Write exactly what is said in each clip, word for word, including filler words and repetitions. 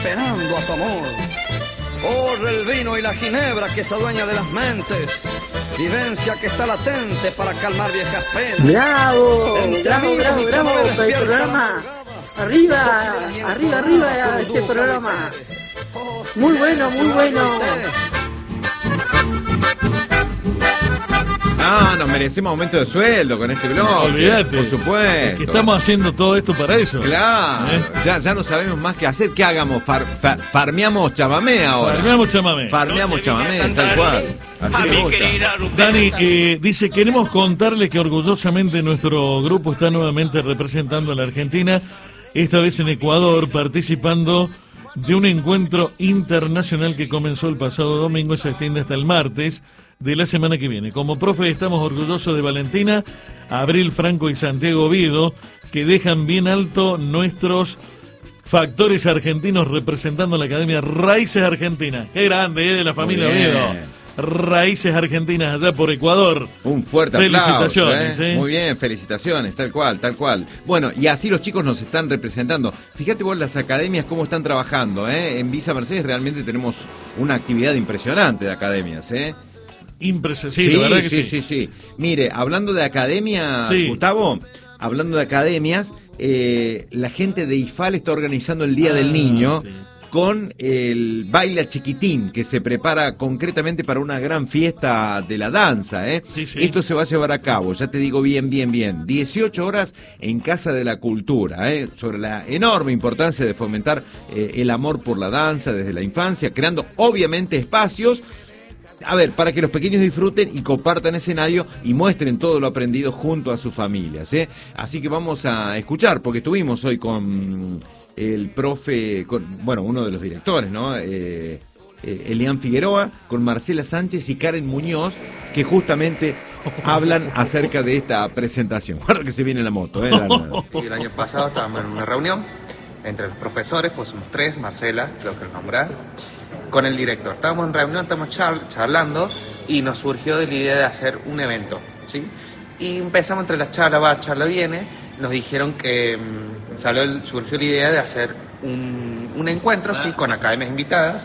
esperando a su amor. Corre el vino y la ginebra que se adueña de las mentes, vivencia que está latente para calmar viejas penas. ¡Bravo! Entre ¡Bravo, amigos bravo, y bravo! chamales Para el despierta programa. la Arriba, madrugada. arriba, arriba este programa. Muy bueno, muy bueno. No, nos merecemos aumento de sueldo con este blog. Olvídate. Por supuesto. Que estamos haciendo todo esto para eso. Claro, ¿Eh? ya, ya no sabemos más qué hacer. ¿Qué hagamos? Far, fa, farmeamos chamamé ahora. Farmeamos chamamé. Farmeamos chamamé, tal cual. Así me gusta. Dani, eh, dice, queremos contarle que orgullosamente nuestro grupo está nuevamente representando a la Argentina, esta vez en Ecuador, participando de un encuentro internacional que comenzó el pasado domingo y se extiende hasta el martes de la semana que viene. Como profe estamos orgullosos de Valentina, Abril Franco y Santiago Oviedo, que dejan bien alto nuestros factores argentinos representando a la Academia Raíces Argentinas. Qué grande, ¿eh? La familia Oviedo. Raíces Argentinas allá por Ecuador. Un fuerte felicitaciones, aplauso, ¿eh? ¿eh? Muy bien, felicitaciones, tal cual, tal cual. Bueno, y así los chicos nos están representando. Fíjate vos las academias cómo están trabajando, ¿eh? En Villa Mercedes realmente tenemos una actividad impresionante de academias, ¿eh? Impresionante, sí, la verdad que sí, sí. sí, sí. Mire, hablando de academias, Sí. Gustavo, hablando de academias, eh, la gente de I F A L está organizando el Día Ah, del Niño sí. con el baile a chiquitín, que se prepara concretamente para una gran fiesta de la danza, ¿eh? Sí, sí. Esto se va a llevar a cabo, ya te digo bien, bien, bien, dieciocho horas en Casa de la Cultura, ¿eh? Sobre la enorme importancia de fomentar eh, el amor por la danza desde la infancia, creando obviamente espacios, a ver, para que los pequeños disfruten y compartan escenario y muestren todo lo aprendido junto a sus familias, ¿eh? Así que vamos a escuchar, porque estuvimos hoy con el profe, con, bueno, uno de los directores, ¿no? Eh, eh, Elian Figueroa, con Marcela Sánchez y Karen Muñoz, que justamente hablan acerca de esta presentación. Guarda que se viene la moto, ¿eh? Dale. El año pasado estábamos en una reunión entre los profesores, pues somos tres, Marcela, creo que lo nombrás, con el director. Estábamos en reunión, estamos char charlando y nos surgió de la idea de hacer un evento, ¿sí? Y empezamos entre la charla va, charla viene, nos dijeron que mmm, salió el, surgió la idea de hacer un, un encuentro, ¿sí? Con academias invitadas.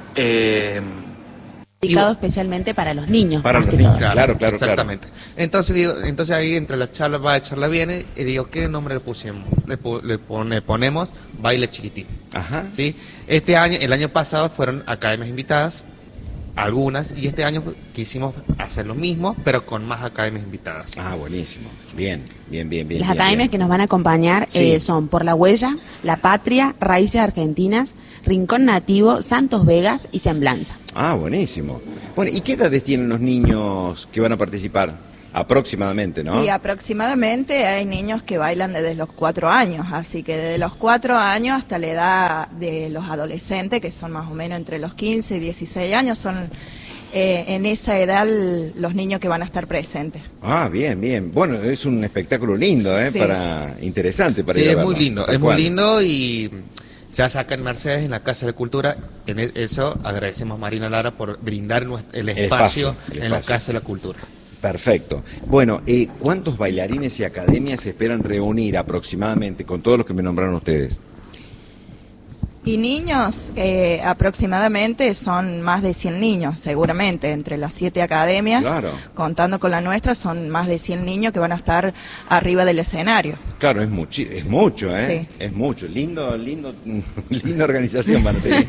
Eh, Dedicado especialmente para los niños. Para más los que niños, todo. claro, claro, exactamente. claro. Entonces digo, entonces ahí entre la charla va, charla viene, y digo, ¿qué nombre le pusimos? Le, pu- le pone, ponemos Baile Chiquitín. Ajá. ¿Sí? Este año, el año pasado fueron academias invitadas, algunas, y este año quisimos hacer lo mismo, pero con más academias invitadas. Ah, buenísimo. Bien, bien, bien, bien. Las bien, academias bien. que nos van a acompañar Sí. eh, son Por la Huella, La Patria, Raíces Argentinas, Rincón Nativo, Santos Vegas y Semblanza. Ah, buenísimo. Bueno, ¿y qué edades tienen los niños que van a participar? Aproximadamente, ¿no? Y aproximadamente hay niños que bailan desde los cuatro años, así que desde los cuatro años hasta la edad de los adolescentes, que son más o menos entre los quince y dieciséis años, son eh, en esa edad l- los niños que van a estar presentes. Ah, bien, bien. Bueno, es un espectáculo lindo, ¿eh? Sí. Para interesante para Sí, ir a es muy verlo. lindo, Tal es cual. muy lindo y se hace acá en Mercedes, en la Casa de la Cultura. En e- eso agradecemos a Marina Lara por brindar nues- el espacio, espacio, el en la espacio. Casa de la Cultura. Perfecto. Bueno, eh, ¿cuántos bailarines y academias se esperan reunir aproximadamente con todos los que me nombraron ustedes? Y niños, eh, aproximadamente son más de cien niños, seguramente, entre las siete academias, Claro. contando con la nuestra, son más de cien niños que van a estar arriba del escenario. Claro, es mucho, es mucho, ¿eh? Sí. Es mucho. Lindo, lindo, linda organización, Marcelo.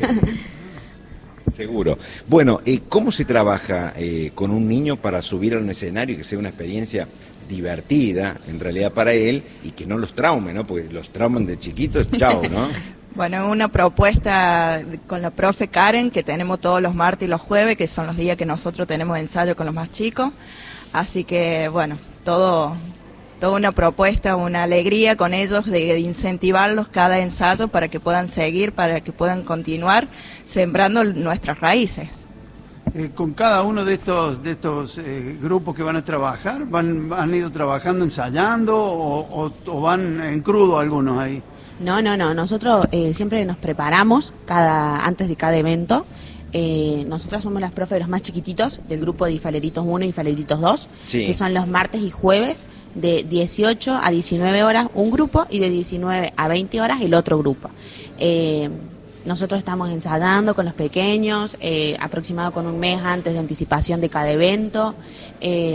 Seguro. Bueno, eh, ¿cómo se trabaja eh, con un niño para subir a un escenario y que sea una experiencia divertida, en realidad para él, y que no los traume, ¿no? Porque los trauman de chiquitos, chao, ¿no? Bueno, una propuesta con la profe Karen que tenemos todos los martes y los jueves, que son los días que nosotros tenemos ensayo con los más chicos. Así que, bueno, todo, toda una propuesta, una alegría con ellos de, de incentivarlos cada ensayo para que puedan seguir, para que puedan continuar sembrando nuestras raíces. Eh, con cada uno de estos de estos eh, grupos que van a trabajar, van han ido trabajando, ensayando o, o- o van en crudo algunos ahí. No, no, no. Nosotros eh, siempre nos preparamos cada antes de cada evento. Eh, nosotras somos las profes de los más chiquititos del grupo de Ifaleritos uno y Ifaleritos dos, Sí. que son los martes y jueves de dieciocho a diecinueve horas un grupo y de diecinueve a veinte horas el otro grupo. Eh, nosotros estamos ensayando con los pequeños, eh, aproximado con un mes antes de anticipación de cada evento, eh,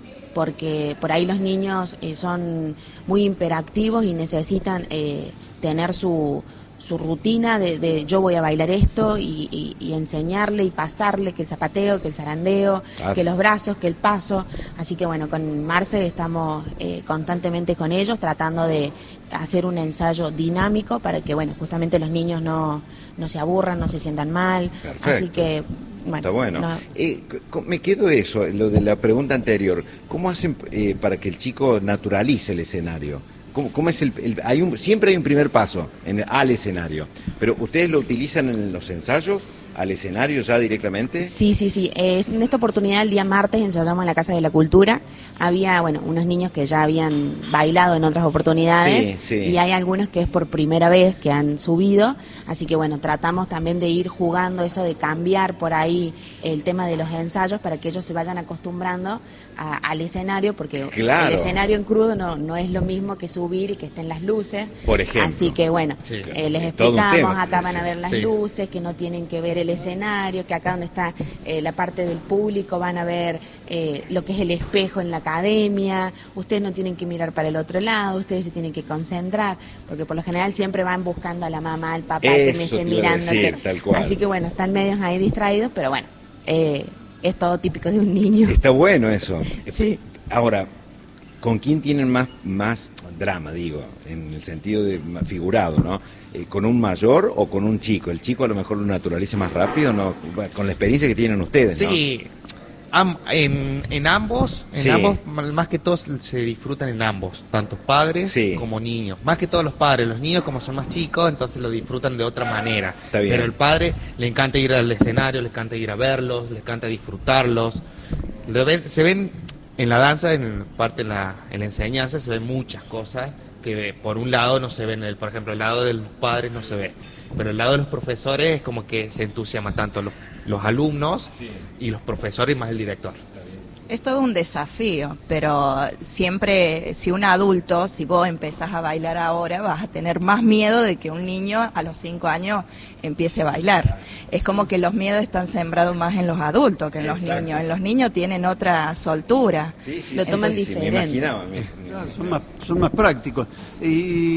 porque por ahí los niños eh, son muy hiperactivos y necesitan eh, tener su... su rutina de, de yo voy a bailar esto y, y, y enseñarle y pasarle que el zapateo, que el zarandeo, claro, que los brazos, que el paso. Así que bueno, con Marce estamos eh, constantemente con ellos tratando de hacer un ensayo dinámico para que bueno, justamente los niños no, no se aburran, no se sientan mal. Perfecto. Así que bueno. Está bueno. No. Eh, me quedo eso, lo de la pregunta anterior. ¿Cómo hacen eh, para que el chico naturalice el escenario? ¿Cómo, cómo es el, el hay un, siempre hay un primer paso en, al escenario, pero ustedes lo utilizan en los ensayos al escenario ya directamente? Sí, sí, sí. Eh, en esta oportunidad, el día martes, ensayamos en la Casa de la Cultura. Había, bueno, unos niños que ya habían bailado en otras oportunidades. Sí, sí. Y hay algunos que es por primera vez que han subido. Así que, bueno, tratamos también de ir jugando eso de cambiar por ahí el tema de los ensayos para que ellos se vayan acostumbrando a, al escenario, porque claro, el escenario en crudo no, no es lo mismo que subir y que estén las luces. Por ejemplo. Así que, bueno, sí, claro, eh, les explicamos, acá van a ver las sí. luces, que no tienen que ver el escenario, que acá donde está eh, la parte del público van a ver eh, lo que es el espejo en la academia, ustedes no tienen que mirar para el otro lado, ustedes se tienen que concentrar, porque por lo general siempre van buscando a la mamá, al papá, eso que me esté mirando, decir, que... así que bueno, están medios ahí distraídos, pero bueno, eh, es todo típico de un niño. Está bueno eso. Sí. Ahora, ¿con quién tienen más, más drama, digo, en el sentido de figurado, ¿no? Eh, ¿Con un mayor o con un chico? ¿El chico a lo mejor lo naturaliza más rápido, no? Con la experiencia que tienen ustedes, ¿no? Sí, Am, en, en ambos, en sí. ambos, más que todos se disfrutan en ambos, tanto padres sí. como niños. Más que todos los padres, los niños como son más chicos, entonces lo disfrutan de otra manera. Está bien. Pero el padre le encanta ir al escenario, le encanta ir a verlos, le encanta disfrutarlos. Lo ven, se ven en la danza, en parte en la, en la enseñanza, se ven muchas cosas que por un lado no se ven, el, por ejemplo, el lado de los padres no se ve, pero el lado de los profesores es como que se entusiasma tanto los, los alumnos sí. y los profesores más el director. Es todo un desafío, pero siempre, si un adulto, si vos empezás a bailar ahora, vas a tener más miedo de que un niño a los cinco años empiece a bailar. Es como que los miedos están sembrados más en los adultos que en los Exacto. niños. En los niños tienen otra soltura, sí, sí, lo sí, toman sí, diferente. Sí, me imaginaba. Me, me... Claro, son, más, son más prácticos. ¿Y,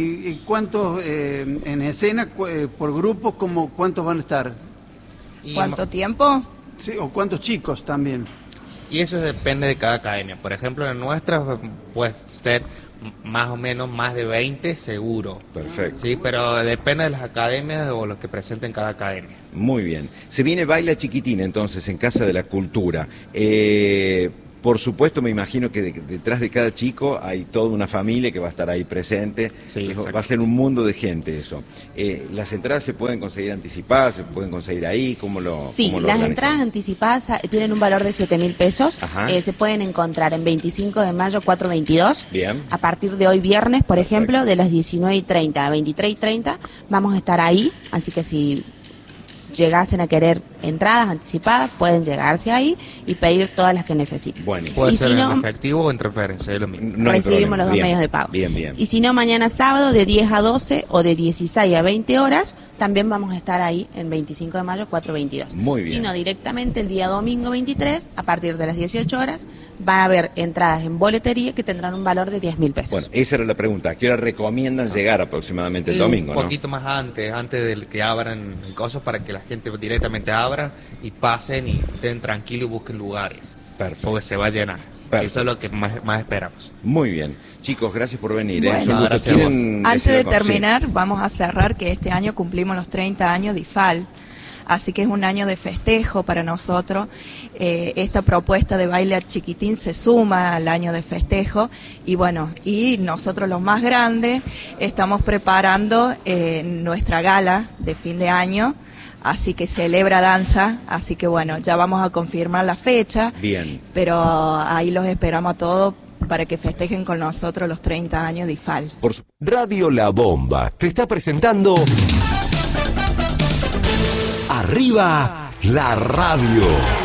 y cuántos eh, en escena, eh, por grupos, como, cuántos van a estar? ¿Cuánto tiempo? Sí, o cuántos chicos también. Y eso depende de cada academia. Por ejemplo, en nuestra puede ser más o menos más de veinte seguro. Perfecto. Sí, pero depende de las academias o los que presenten cada academia. Muy bien. Se viene Baila Chiquitina entonces en Casa de la Cultura. Eh... Por supuesto, me imagino que de, detrás de cada chico hay toda una familia que va a estar ahí presente. Sí, va a ser un mundo de gente eso. Eh, ¿Las entradas se pueden conseguir anticipadas? ¿Se pueden conseguir ahí? ¿Cómo lo Sí, cómo lo las organizan? entradas anticipadas tienen un valor de siete mil pesos. Eh, se pueden encontrar en veinticinco de mayo, cuatro veintidós. Bien. A partir de hoy viernes, por Perfecto. ejemplo, de las diecinueve y treinta a veintitrés y treinta, vamos a estar ahí. Así que si llegasen a querer entradas anticipadas, pueden llegarse ahí y pedir todas las que necesiten. Bueno, puede y ser si no, en efectivo o en transferencia, es lo mismo. No recibimos los dos bien, medios de pago. Bien, bien. Y si no, mañana sábado de diez a doce o de dieciséis a veinte horas, también vamos a estar ahí en veinticinco de mayo, cuatro veintidós. Muy bien. Si no, directamente el día domingo veintitrés, a partir de las dieciocho horas, van a haber entradas en boletería que tendrán un valor de diez mil pesos. Bueno, esa era la pregunta. ¿A qué hora recomiendan llegar aproximadamente el Y domingo? Un poquito ¿no? más antes, antes de que abran cosas para que la gente directamente abra y pasen y estén tranquilos y busquen lugares. Perfecto. Porque se va a llenar. Perfecto. Eso es lo que más, más esperamos. Muy bien. Chicos, gracias por venir. Bueno, ¿eh? No, gracias a vos. Antes de terminar, sí. vamos a cerrar que este año cumplimos los treinta años de I F A L. Así que es un año de festejo para nosotros. Eh, esta propuesta de baile a chiquitín se suma al año de festejo. Y bueno, y nosotros los más grandes estamos preparando eh, nuestra gala de fin de año. Así que celebra danza, así que bueno, ya vamos a confirmar la fecha. Bien. Pero ahí los esperamos a todos para que festejen con nosotros los treinta años de I F A L. Por su... Radio La Bomba te está presentando Arriba la Radio.